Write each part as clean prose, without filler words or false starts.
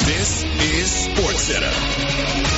This is SportsCenter.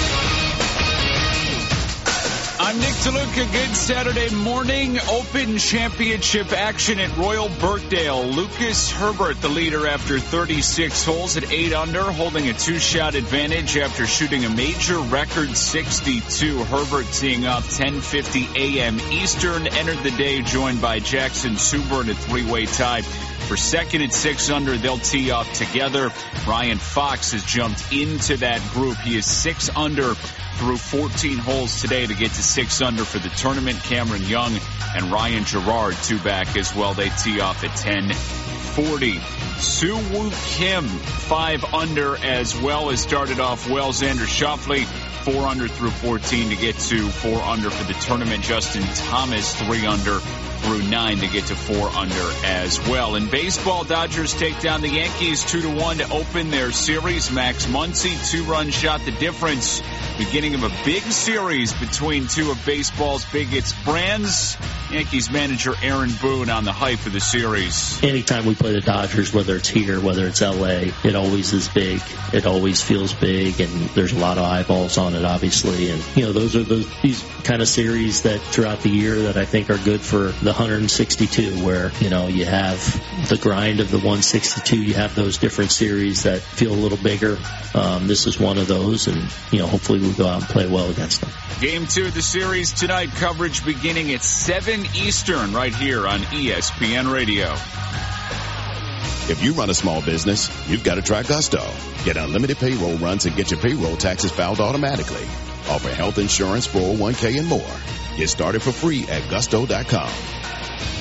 I'm Nick DeLuca. Good Saturday morning. Open Championship action at Royal Birkdale. Lucas Herbert, the leader after 36 holes at 8 under, holding a 2-shot advantage after shooting a major record 62. Herbert teeing off 10:50 a.m. Eastern. Entered the day joined by Jackson Suber in a 3-way tie. For second at 6 under, they'll tee off together. Ryan Fox has jumped into that group. He is 6 under through 14 holes today to get to 6 under for the tournament. Cameron Young and Ryan Gerard 2 back as well. They tee off at 10:40. Soo Woo Kim 5 under as well as started off well. Xander Schauffele 4 under through 14 to get to 4 under for the tournament. Justin Thomas 3 under through 9 to get to 4 under as well. In baseball, Dodgers take down the Yankees 2-1 to open their series. Max Muncy 2-run shot the difference. Beginning of a big series between two of baseball's biggest brands. Yankees manager Aaron Boone on the hype of the series. Anytime we play the Dodgers, whether it's here, whether it's L.A., it always is big. It always feels big, and there's a lot of eyeballs on it, obviously. And, you know, those are these kind of series that throughout the year that I think are good for the 162, where, you know, you have the grind of the 162. You have those different series that feel a little bigger. This is one of those, and, you know, hopefully we go out and play well against them. Game 2 of the series tonight. Coverage beginning at 7 Eastern right here on ESPN Radio. If you run a small business, you've got to try Gusto. Get unlimited payroll runs and get your payroll taxes filed automatically. Offer health insurance, 401k, and more. Get started for free at Gusto.com.